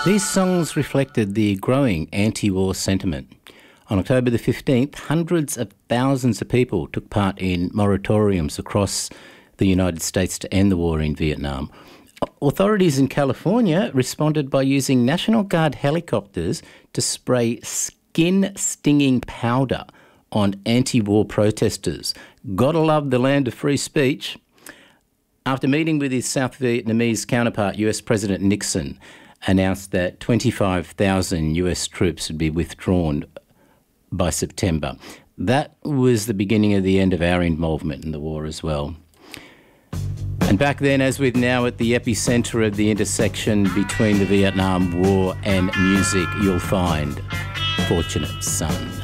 These songs reflected the growing anti-war sentiment. On October the 15th, hundreds of thousands of people took part in moratoriums across the United States to end the war in Vietnam. Authorities in California responded by using National Guard helicopters to spray skin-stinging powder on anti-war protesters. Gotta love the land of free speech. After meeting with his South Vietnamese counterpart, US President Nixon announced that 25,000 US troops would be withdrawn by September. That was the beginning of the end of our involvement in the war as well. And back then, as with now, at the epicentre of the intersection between the Vietnam War and music, you'll find Fortunate Son.